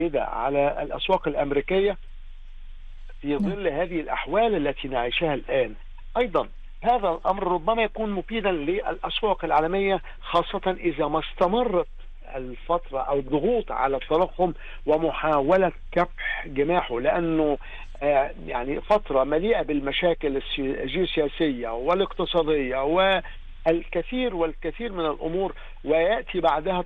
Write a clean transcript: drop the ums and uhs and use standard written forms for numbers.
على الأسواق الأمريكية في نعم. ظل هذه الأحوال التي نعيشها الآن. أيضا هذا الأمر ربما يكون مفيدا للأسواق العالمية، خاصة إذا ما استمرت الفترة أو الضغوط على التضخم ومحاولة كبح جماحه، لأنه يعني فترة مليئة بالمشاكل الجيوسياسية والاقتصادية والكثير والكثير من الأمور، ويأتي بعدها